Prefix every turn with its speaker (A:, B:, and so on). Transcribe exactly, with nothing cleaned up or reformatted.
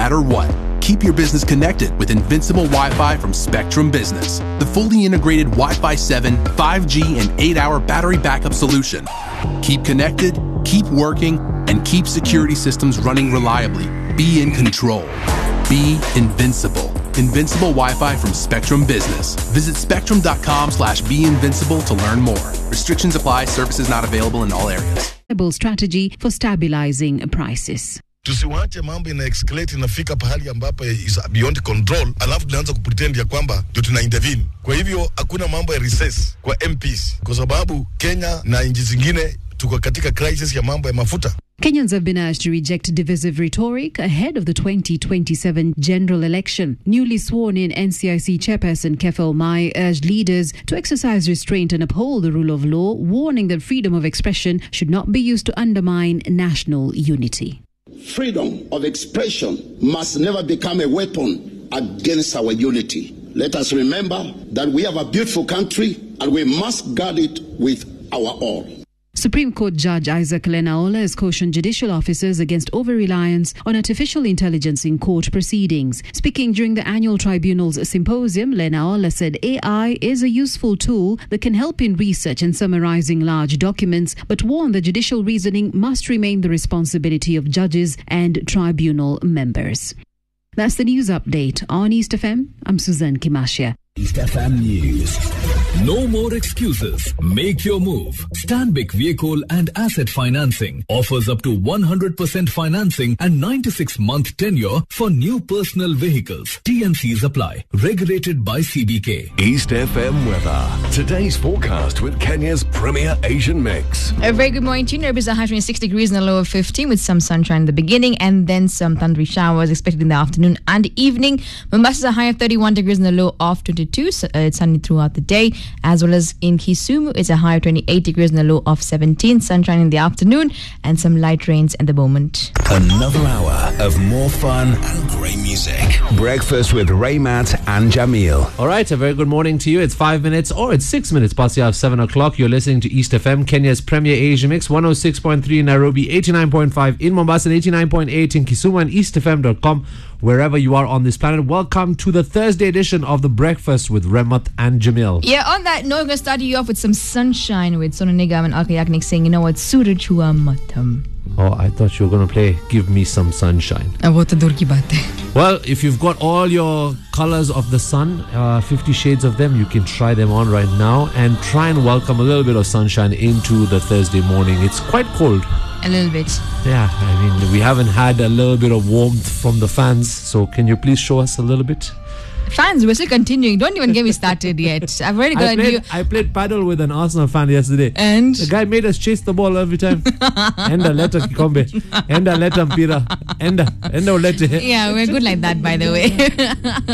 A: matter what. Keep your business connected with Invincible Wi-Fi from Spectrum Business, the fully integrated Wi-Fi seven, five G, and eight hour battery backup solution. Keep connected, keep working, and keep security systems running reliably. Be in control. Be invincible. Invincible Wi-Fi from Spectrum Business. Visit spectrum.com slash be invincible to learn more. Restrictions apply. Services not available in all areas.
B: Strategy for stabilizing prices.
C: Tusiwache mambo ina escalate inafika pahali ambapo is beyond control, alafu tunaanza kupretend ya kwamba ndio tuna intervene. Kwa hivyo hakuna mambo ya recess kwa M Ps, kwa sababu Kenya na nchi zingine tuko katika crisis ya mambo ya mafuta.
B: Kenyans have been urged to reject divisive rhetoric ahead of the twenty twenty-seven general election. Newly sworn-in N C I C chairperson Kefal Mai urged leaders to exercise restraint and uphold the rule of law, warning that freedom of expression should not be used to undermine national unity.
D: Freedom of expression must never become a weapon against our unity. Let us remember that we have a beautiful country and we must guard it with our all.
B: Supreme Court Judge Isaac Lenaola has cautioned judicial officers against over-reliance on artificial intelligence in court proceedings. Speaking during the annual tribunal's symposium, Lenaola said A I is a useful tool that can help in research and summarizing large documents, but warned that judicial reasoning must remain the responsibility of judges and tribunal members. That's the news update on East F M. I'm Suzanne Kimashia.
E: East F M News. No more excuses. Make your move. Stanbic Vehicle and Asset Financing offers up to one hundred percent financing and ninety-six month tenure for new personal vehicles. T and Cs apply. Regulated by C B K.
F: East F M weather. Today's forecast with Kenya's premier Asian mix.
G: A very good morning to you. Nairobi is a high of twenty-six degrees and a low of fifteen with some sunshine in the beginning and then some thundery showers expected in the afternoon and evening. Mombasa is a high of thirty-one degrees and a low of twenty-two. So, uh, it's sunny throughout the day. As well as in Kisumu, it's a high of twenty-eight degrees and a low of seventeen. Sunshine in the afternoon and some light rains at the moment.
F: Another hour of more fun and great music. Breakfast with Raymat and Jamil.
H: All right, a very good morning to you. It's five minutes or it's six minutes past the hour of seven o'clock. You're listening to East F M, Kenya's premier Asia mix. one oh six point three in Nairobi, eighty-nine point five in Mombasa, and eighty-nine point eight in Kisumu, and east f m dot com. Wherever you are on this planet, welcome to the Thursday edition of The Breakfast with Remat and Jamil.
G: Yeah, on that note, I'm going to start you off with some sunshine with Sonu Nigam and Alka Yagnik saying, you know what, Suraj hua matam.
H: Oh, I thought you were going to play Give Me Some Sunshine.
G: Wo to dur ki baat hai.
H: Well, if you've got all your colors of the sun, uh, fifty shades of them, you can try them on right now and try and welcome a little bit of sunshine into the Thursday morning. It's quite cold.
G: A little bit.
H: Yeah, I mean, we haven't had a little bit of warmth from the fans, so can you please show us a little bit?
G: Fans, we're still continuing. Don't even get me started yet. I've already got
H: I
G: a
H: played,
G: new...
H: I played paddle with an Arsenal fan yesterday.
G: And?
H: The guy made us chase the ball every time. Enda leta kikombe. Enda leta mpira. Enda. Enda leta.
G: Yeah, we're good like that, by the way.